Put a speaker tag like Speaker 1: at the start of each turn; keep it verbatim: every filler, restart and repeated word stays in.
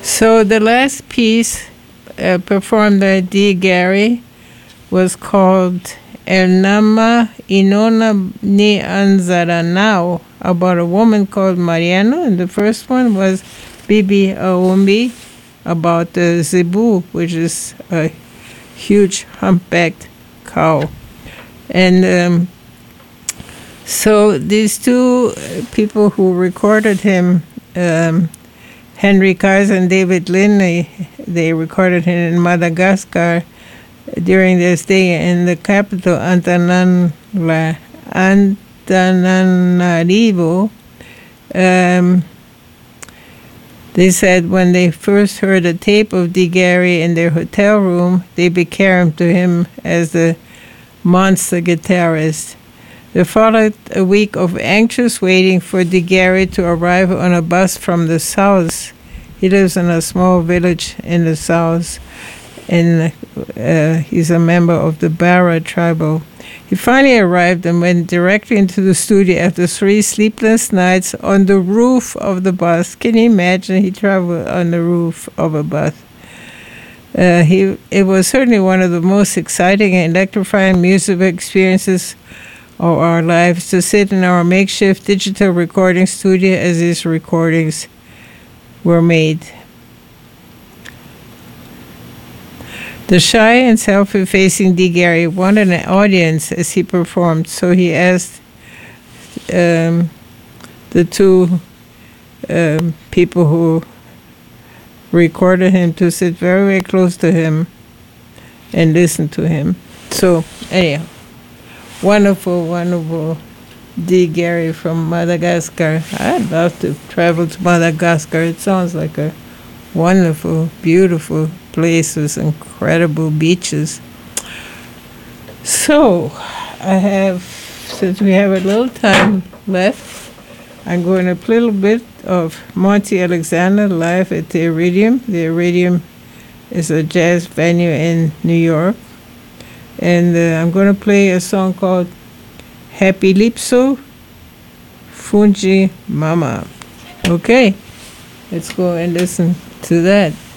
Speaker 1: So the last piece uh, performed by D. Gary was called El Nama Inona Ni Anzara Now, about a woman called Mariano, and the first one was Bibi Aumbi, about the zebu, which is a huge humpbacked cow. And um, so these two people who recorded him, um, Henry Kaiser and David Lindley, they recorded him in Madagascar during their stay in the capital, Antananarivo. Antananarivo. Um, they said when they first heard a tape of D. Gary in their hotel room, they became to him as the monster guitarist. There followed a week of anxious waiting for D. Gary to arrive on a bus from the south. He lives in a small village in the south, and uh, he's a member of the Bara tribal. He finally arrived and went directly into the studio after three sleepless nights on the roof of the bus. Can you imagine? He traveled on the roof of a bus. Uh, he it was certainly one of the most exciting and electrifying music experiences of our lives to sit in our makeshift digital recording studio as these recordings were made. The shy and self-effacing D. Gary wanted an audience as he performed, so he asked um, the two um, people who recorded him to sit very, very close to him and listen to him. So, anyhow, wonderful, wonderful D. Gary from Madagascar. I'd love to travel to Madagascar. It sounds like a wonderful, beautiful place with incredible beaches. So, I have, since we have a little time left, I'm going to play a little bit of Monty Alexander live at the Iridium. The Iridium is a jazz venue in New York. And uh, I'm going to play a song called Happy Lipso Fungi Mama. Okay, let's go and listen to that.